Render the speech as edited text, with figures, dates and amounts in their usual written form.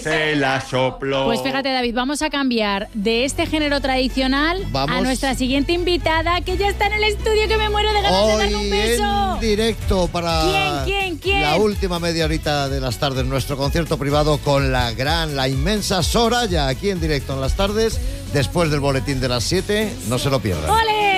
se la sopló. Pues fíjate, David, vamos a cambiar de este género tradicional a nuestra siguiente invitada, que ya está en el estudio, que me muero de ganas de darle un beso. En directo para ¿Quién? la última media horita de las tardes, nuestro concierto privado con la inmensa Soraya, aquí en directo en las tardes, después del boletín de las 7, no se lo pierdan. ¡Ole!